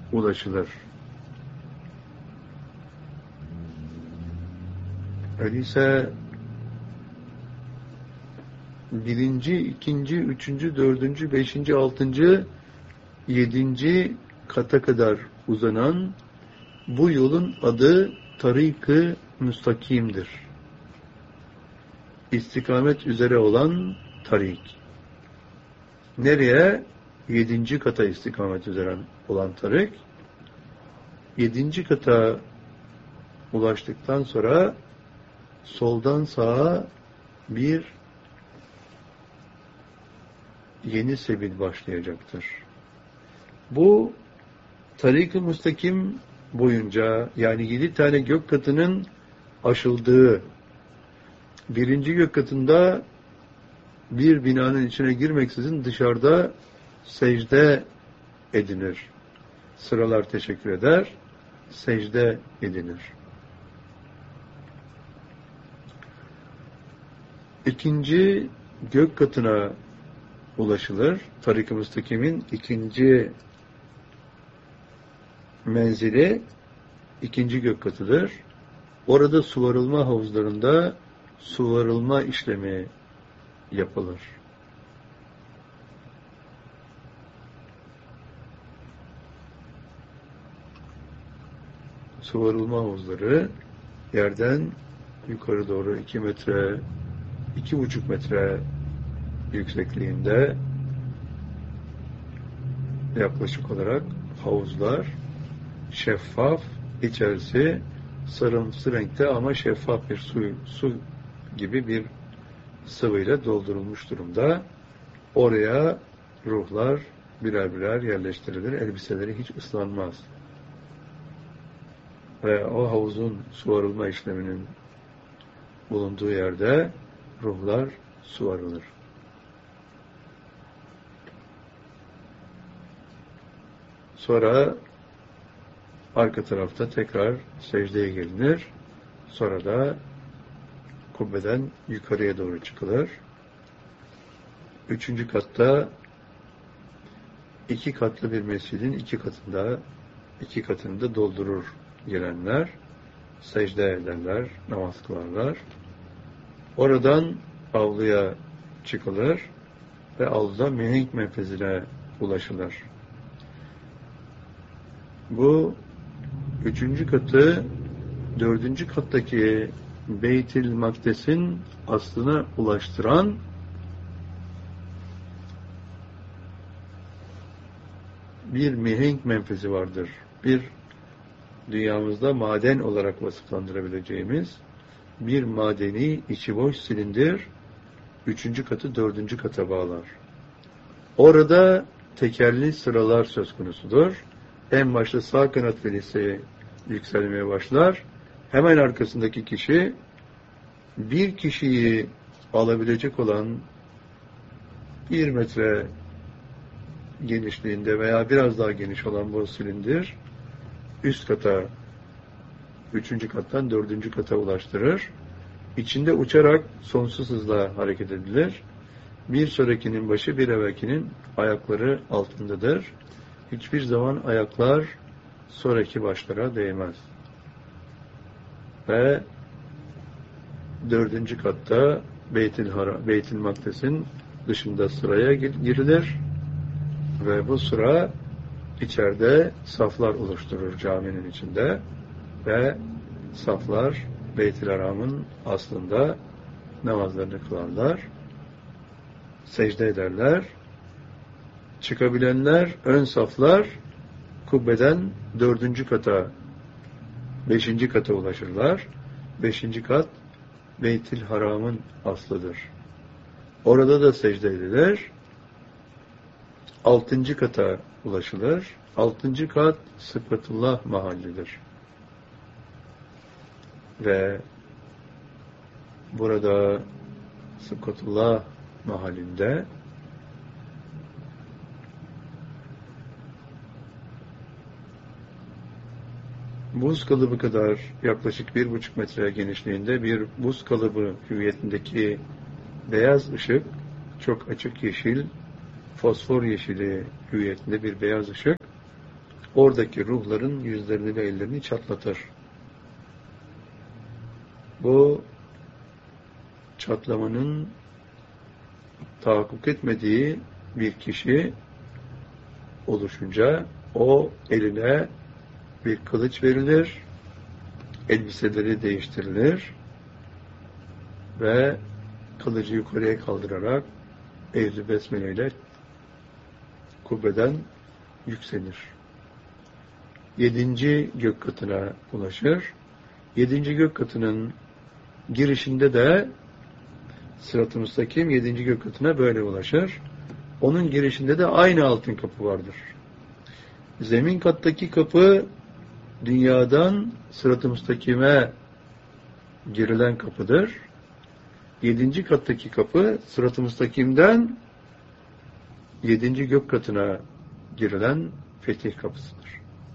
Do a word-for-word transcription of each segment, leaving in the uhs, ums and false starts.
ulaşılır. Öyleyse birinci, ikinci, üçüncü, dördüncü, beşinci, altıncı, yedinci kata kadar uzanan bu yolun adı Tarik-ı Müstakim'dir. İstikamet üzere olan tarik. Nereye? Yedinci kata istikamet üzere olan tarik. Yedinci kata ulaştıktan sonra soldan sağa bir yeni sebil başlayacaktır. Bu Tarik-ı Müstakim boyunca, yani yedi tane gök katının aşıldığı, birinci gök katında bir binanın içine girmeksizin dışarıda secde edilir. Sıralar teşekkür eder, secde edilir. İkinci gök katına ulaşılır. Tarik-ı Müstakim'in ikinci menzili ikinci gök katıdır. Orada suvarılma havuzlarında suvarılma işlemi yapılır. Suvarılma havuzları yerden yukarı doğru iki metre, iki buçuk metre yüksekliğinde yaklaşık olarak havuzlar, şeffaf, içerisi sarımsı renkte ama şeffaf bir su, su gibi bir sıvıyla doldurulmuş durumda. Oraya ruhlar birer birer yerleştirilir. Elbiseleri hiç ıslanmaz. Ve o havuzun suvarılma işleminin bulunduğu yerde ruhlar suvarılır. Sonra arka tarafta tekrar secdeye gelinir. Sonra da kubbeden yukarıya doğru çıkılır. Üçüncü katta iki katlı bir mescidin iki katında iki katını da doldurur gelenler. Secde ederler, namaz kılarlar. Oradan avluya çıkılır ve avluda mihenk menfezine ulaşılır. Bu üçüncü katı dördüncü kattaki Beyt-i Makdes'in aslına ulaştıran bir mihenk menfezi vardır. Bir dünyamızda maden olarak vasıflandırabileceğimiz bir madeni içi boş silindir üçüncü katı dördüncü kata bağlar. Orada tekerli sıralar söz konusudur. En başta sağ kanat velisi yükselmeye başlar. Hemen arkasındaki kişi bir kişiyi alabilecek olan bir metre genişliğinde veya biraz daha geniş olan bu silindir üst kata, üçüncü kattan dördüncü kata ulaştırır. İçinde uçarak sonsuz hızla hareket edilir. Bir sonrakinin başı bir evvelkinin ayakları altındadır. Hiçbir zaman ayaklar sonraki başlara değmez. Ve dördüncü katta Beyt-i Beyt-i Makdes'in dışında sıraya girilir ve bu sıra içeride saflar oluşturur caminin içinde ve saflar Beyt-i Haram'ın aslında namazlarını kılarlar, secde ederler. Çıkabilenler, ön saflar kubbeden dördüncü kata, beşinci kata ulaşırlar. Beşinci kat Beyt-i Haram'ın aslıdır. Orada da secde edilir. Altıncı kata ulaşılır. Altıncı kat Sıfatullah mahallidir. Ve burada Sıfatullah mahallinde buz kalıbı kadar yaklaşık bir buçuk metre genişliğinde bir buz kalıbı hüviyetindeki beyaz ışık, çok açık yeşil, fosfor yeşili hüviyetinde bir beyaz ışık oradaki ruhların yüzlerini ve ellerini çatlatır. Bu çatlamanın tahakkuk etmediği bir kişi oluşunca o eline bir kılıç verilir, elbiseleri değiştirilir ve kılıcı yukarıya kaldırarak Evz-i Besmele ile kubbeden yükselir. Yedinci gök katına ulaşır. Yedinci gök katının girişinde de Sırat-ı Müstakim yedinci gök katına böyle ulaşır. Onun girişinde de aynı altın kapı vardır. Zemin kattaki kapı dünyadan Sırat-ı Müstakim'e girilen kapıdır. Yedinci kattaki kapı Sırat-ı Müstakim'den yedinci gök katına girilen fetih kapısıdır.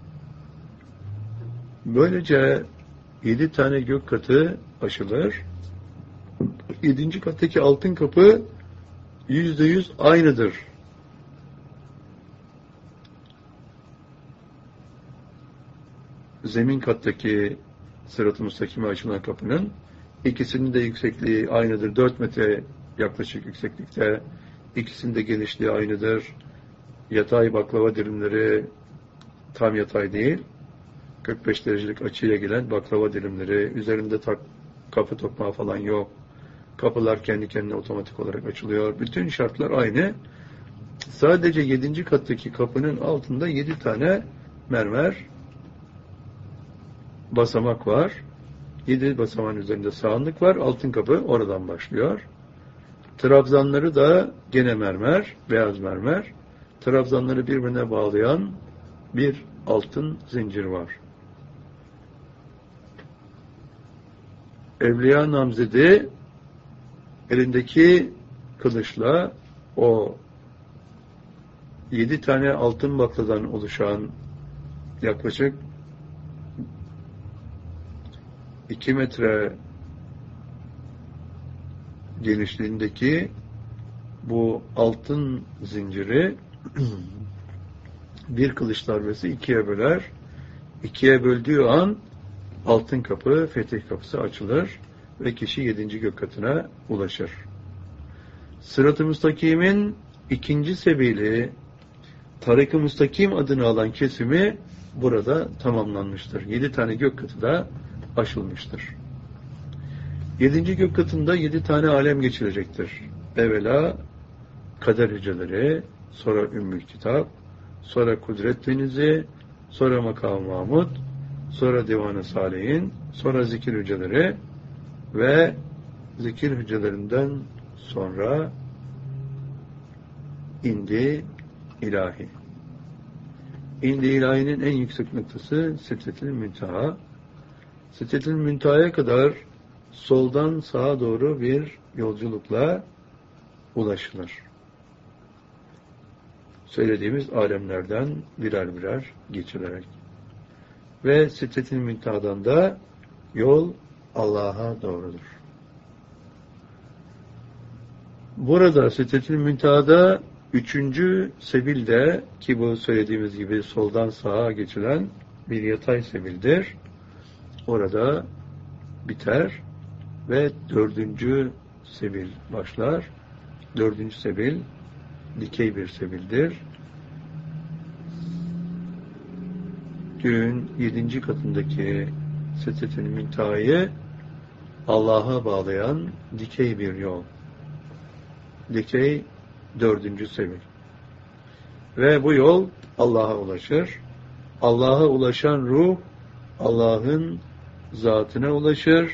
Böylece yedi tane gök katı aşılır. Yedinci kattaki altın kapı yüzde yüz aynıdır. Zemin kattaki Sırat-ı Müstakim'e açılan kapının ikisinin de yüksekliği aynıdır. dört metre yaklaşık yükseklikte. İkisinin de genişliği aynıdır. Yatay baklava dilimleri tam yatay değil. kırk beş derecelik açıya gelen baklava dilimleri. Üzerinde tak, kapı tokmağı falan yok. Kapılar kendi kendine otomatik olarak açılıyor. Bütün şartlar aynı. Sadece yedinci kattaki kapının altında yedi tane mermer basamak var. Yedi basamağın üzerinde sağanlık var. Altın kapı oradan başlıyor. Trabzanları da gene mermer, beyaz mermer. Trabzanları birbirine bağlayan bir altın zincir var. Evliya namzedi elindeki kılıçla o yedi tane altın bakladan oluşan yaklaşık iki metre genişliğindeki bu altın zinciri bir kılıç darbesi ikiye böler. İkiye böldüğü an altın kapı, fetih kapısı açılır ve kişi yedinci gök katına ulaşır. Sırat-ı Müstakim'in ikinci sebili Tarik-ı Müstakim adını alan kesimi burada tamamlanmıştır. Yedi tane gök katı da aşılmıştır. Yedinci gök katında yedi tane alem geçirecektir. Evvela kader hücreleri, sonra Ümmül Kitap, sonra Kudret Denizi, sonra Makam-ı Mahmud, sonra Divan-ı Salihin, sonra zikir hücreleri ve zikir hücrelerinden sonra indi ilahi. İndi ilahinin en yüksek noktası Sidretül Münteha. Sidretül Münteha'ya kadar soldan sağa doğru bir yolculukla ulaşılır. Söylediğimiz alemlerden birer birer geçilerek. Ve Sidretül Münteha'dan da yol Allah'a doğrudur. Burada Sidretül Münteha'da üçüncü sebilde, ki bu söylediğimiz gibi soldan sağa geçilen bir yatay sebildir. Orada biter ve dördüncü sebil başlar. Dördüncü sebil dikey bir sebildir. Göğün yedinci katındaki Sidretül Münteha'yı Allah'a bağlayan dikey bir yol. Dikey dördüncü sebil. Ve bu yol Allah'a ulaşır. Allah'a ulaşan ruh Allah'ın zatına ulaşır.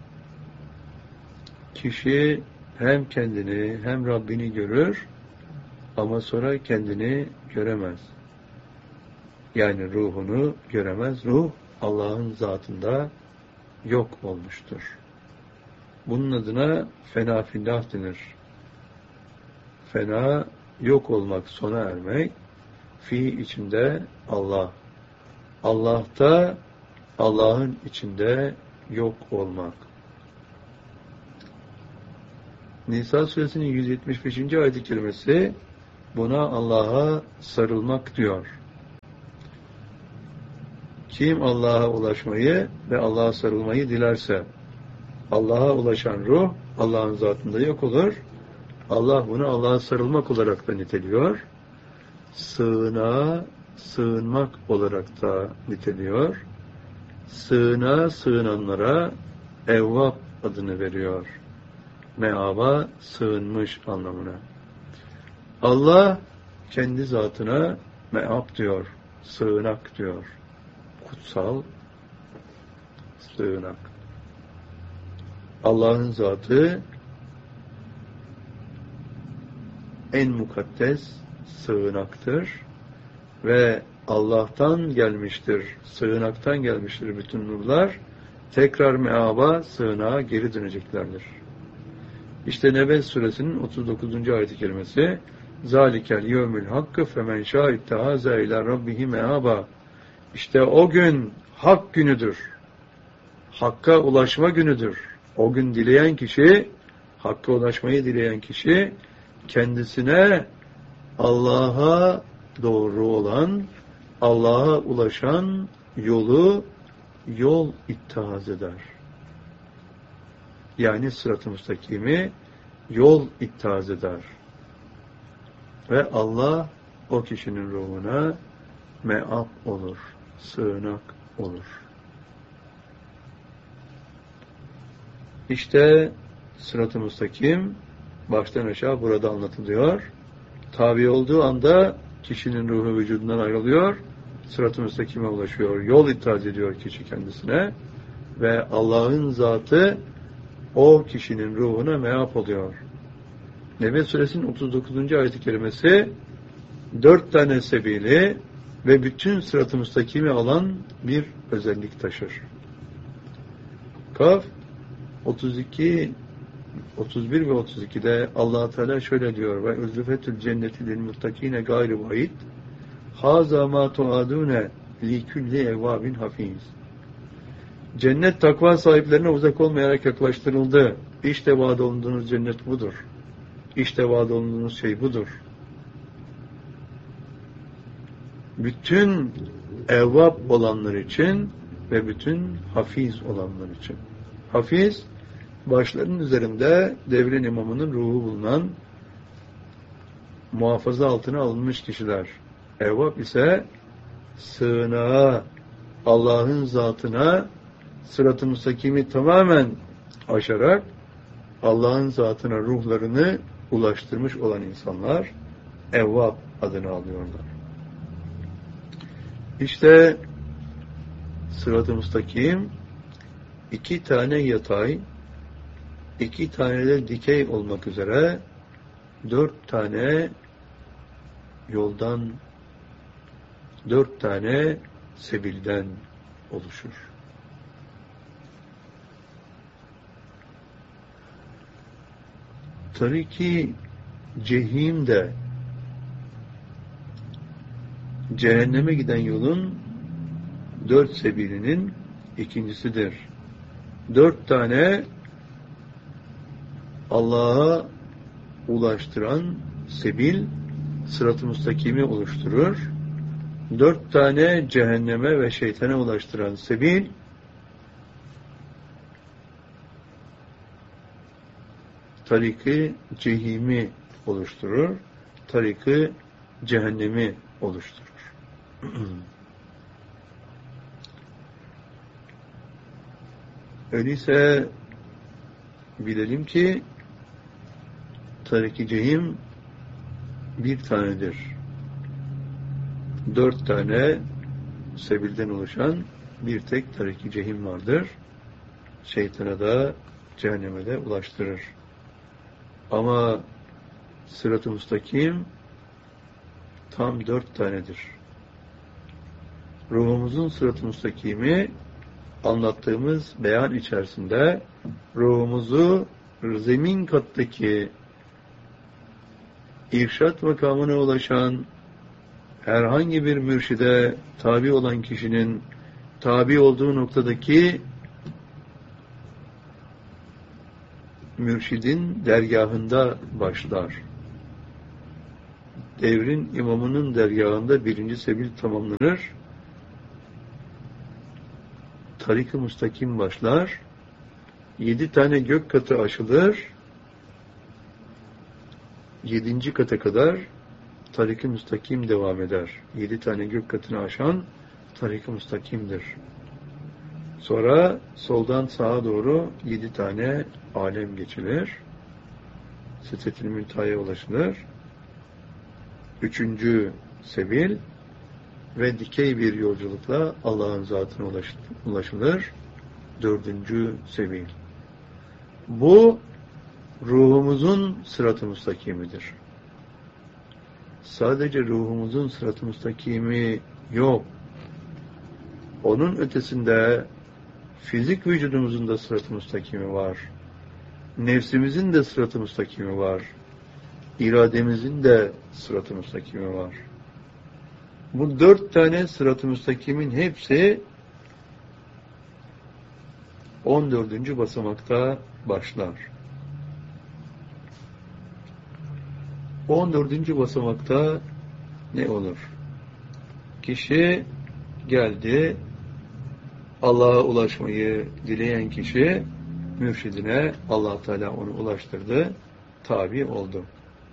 Kişi hem kendini hem Rabbini görür ama sonra kendini göremez. Yani ruhunu göremez. Ruh Allah'ın zatında yok olmuştur. Bunun adına fena fillah denir. Fena, yok olmak, sona ermek. Fi içinde Allah. Allah'ta, Allah'ın içinde yok olmak. Nisa suresinin yüz yetmiş beşinci ayet-i kerimesi buna Allah'a sarılmak diyor. Kim Allah'a ulaşmayı ve Allah'a sarılmayı dilerse, Allah'a ulaşan ruh Allah'ın zatında yok olur. Allah bunu Allah'a sarılmak olarak da niteliyor. Sığınağa sığınmak olarak da niteliyor. Sığınağa sığınanlara evvab adını veriyor. Meaba sığınmış anlamına. Allah kendi zatına meab diyor. Sığınak diyor. Kutsal sığınak. Allah'ın zatı en mukaddes sığınaktır ve Allah'tan gelmiştir, sığınaktan gelmiştir bütün nurlar, tekrar meaba, sığınağa geri döneceklerdir. İşte Nebe suresinin otuz dokuzuncu ayet-i kerimesi Zalikel yevmül hakkı femen şâ ittehâze ilâ rabbihi meâba. İşte o gün hak günüdür. Hakka ulaşma günüdür. O gün dileyen kişi, hakka ulaşmayı dileyen kişi, kendisine Allah'a doğru olan, Allah'a ulaşan yolu, yol ittihaz eder. Yani sırat-ı müstakimi yol ittihaz eder. Ve Allah o kişinin ruhuna me'ab olur, sığınak olur. İşte sırat-ı müstakim baştan aşağı burada anlatılıyor. Tabi olduğu anda kişinin ruhu vücudundan ayrılıyor, sırat-ı müstakime ulaşıyor. Yol ittihaz ediyor kişi kendisine ve Allah'ın zatı o kişinin ruhuna me'ab oluyor. Nebe suresinin otuz dokuzuncu ayet-i kerimesi dört tane sebili ve bütün sırat-ı müstakimi alan bir özellik taşır. Kaf otuz iki, otuz bir ve otuz ikide Allah Teala şöyle diyor: ve uzlifetül cenneti lil muttakine gayri vaid haza ma tuadune li kulli evvabin hafiz. Cennet takva sahiplerine uzak olmayarak yaklaştırıldı. İşte vaad olunduğunuz cennet budur. İşte vaad olunduğunuz şey budur. Bütün evvab olanlar için ve bütün hafiz olanlar için. Hafiz, başlarının üzerinde devrin imamının ruhu bulunan muhafaza altına alınmış kişiler. Evvab ise sığınağa, Allah'ın zatına, sırat-ı müstakimi tamamen aşarak Allah'ın zatına ruhlarını ulaştırmış olan insanlar evvab adını alıyorlar. İşte sırat-ı müstakim iki tane yatay, iki tane de dikey olmak üzere dört tane yoldan, dört tane sebilden oluşur. Tarik-i cehim de cehenneme giden yolun dört sebilinin ikincisidir. Dört tane Allah'a ulaştıran sebil sırat-ı müstakimi oluşturur. Dört tane cehenneme ve şeytana ulaştıran sebil tarik-i cehimi oluşturur. Tarik-i cehennemi oluşturur. Öyleyse bilelim ki tarik-i cehim bir tanedir. Dört tane sebilden oluşan bir tek tarik-i cehim vardır. Şeytana da cehenneme de ulaştırır. Ama sırat-ı müstakim tam dört tanedir. Ruhumuzun sırat-ı müstakimi anlattığımız beyan içerisinde ruhumuzu zemin kattaki irşat makamına ulaşan herhangi bir mürşide tabi olan kişinin tabi olduğu noktadaki mürşidin dergahında başlar. Devrin imamının dergahında birinci sebil tamamlanır. tarik-ı müstakim başlar. Yedi tane gök katı aşılır. Yedinci kata kadar tarik-ı müstakim devam eder. Yedi tane gök katını aşan tarik-ı müstakimdir. Sonra soldan sağa doğru yedi tane alem geçilir. Sidret-i Münteha'ya ulaşılır. Üçüncü sebil ve dikey bir yolculukla Allah'ın zatına ulaşılır. Dördüncü sebil. Bu ruhumuzun sırat-ı müstakimidir. Sadece ruhumuzun sırat-ı müstakimi yok. Onun ötesinde fizik vücudumuzun da sırat-ı müstakimi var. Nefsimizin de sırat-ı müstakimi var. İrademizin de sırat-ı müstakimi var. Bu dört tane sırat-ı müstakimin hepsi on dördüncü basamakta başlar. on dördüncü basamakta ne olur? Kişi geldi, Allah'a ulaşmayı dileyen kişi mürşidine Allah Teala onu ulaştırdı, tabi oldu.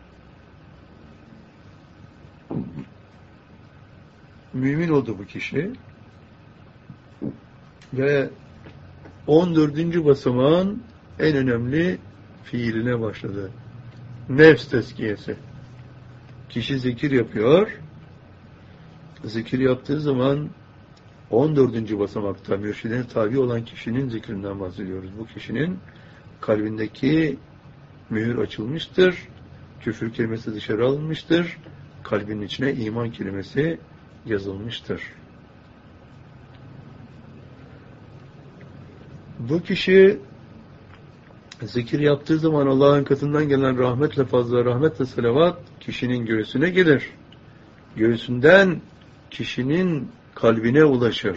Mümin oldu bu kişi ve on dördüncü basamağın en önemli fiiline başladı. Nefs tezkiyesi. Kişi zikir yapıyor. Zikir yaptığı zaman on dördüncü basamakta mürşidine tabi olan kişinin zikrinden bahsediyoruz. Bu kişinin kalbindeki mühür açılmıştır. Küfür kelimesi dışarı alınmıştır. Kalbinin içine iman kelimesi yazılmıştır. Bu kişi zikir yaptığı zaman Allah'ın katından gelen rahmetle fazla, rahmetle salavat kişinin göğsüne gelir. Göğsünden kişinin kalbine ulaşır.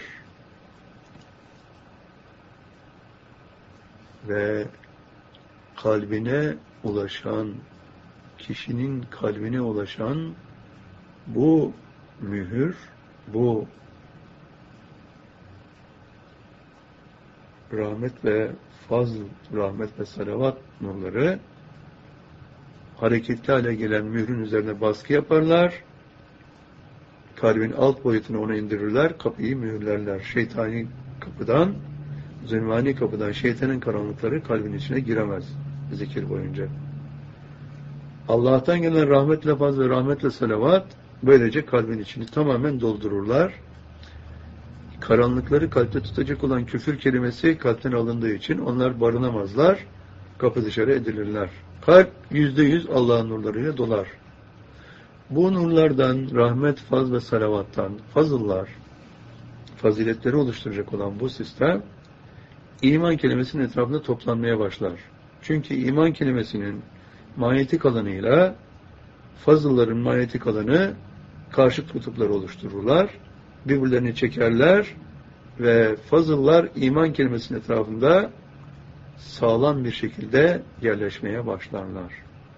Ve kalbine ulaşan, kişinin kalbine ulaşan bu mühür, bu rahmet ve fazl, rahmet ve salavat nurları hareketli hale gelen mührün üzerine baskı yaparlar. Kalbin alt boyutunu ona indirirler, kapıyı mühürlerler. Şeytani kapıdan, zulmani kapıdan şeytanın karanlıkları kalbin içine giremez zikir boyunca. Allah'tan gelen rahmetle fazl ve rahmetle salavat böylece kalbin içini tamamen doldururlar. Karanlıkları kalpte tutacak olan küfür kelimesi kalpten alındığı için onlar barınamazlar, kapı dışarı edilirler. Kalp yüzde yüz Allah'ın nurlarıyla dolar. Bu nurlardan, rahmet, faz ve salavattan, fazıllar, faziletleri oluşturacak olan bu sistem, iman kelimesinin etrafında toplanmaya başlar. Çünkü iman kelimesinin manyetik alanıyla fazılların manyetik alanı karşıt kutupları oluştururlar. Birbirlerini çekerler ve fazıllar iman kelimesinin etrafında sağlam bir şekilde yerleşmeye başlarlar.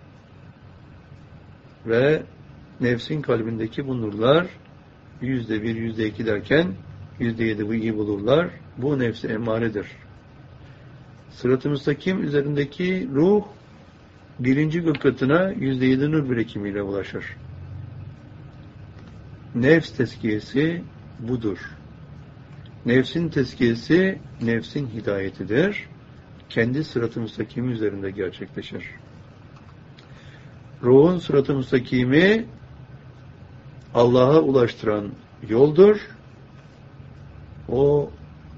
Ve nefsin kalbindeki bu nurlar yüzde bir, yüzde iki derken yüzde yedi bu iyi bulurlar. Bu nefsi emmaredir. Sırat-ı müstakim üzerindeki ruh birinci gök katına yüzde yedi nur birikimiyle ulaşır. Nefs tezkiyesi budur. Nefsin tezkiyesi nefsin hidayetidir. Kendi sırat-ı müstakimi üzerinde gerçekleşir. Ruhun sırat-ı müstakimi Allah'a ulaştıran yoldur. O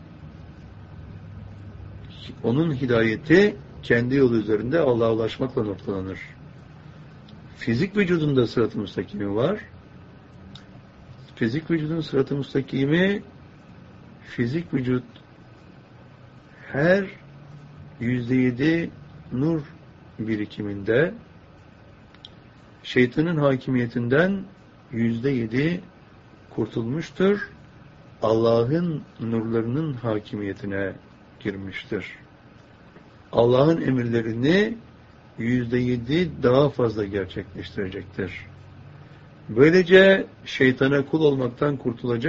onun hidayeti kendi yolu üzerinde Allah'a ulaşmakla noktalanır. Fizik vücudunda sırat-ı müstakimi var. Fizik vücudun sırat-ı müstakimi, fizik vücut her yüzde yedi nur birikiminde şeytanın hakimiyetinden yüzde yedi kurtulmuştur. Allah'ın nurlarının hakimiyetine girmiştir. Allah'ın emirlerini yüzde yedi daha fazla gerçekleştirecektir. Böylece şeytana kul olmaktan kurtulacak.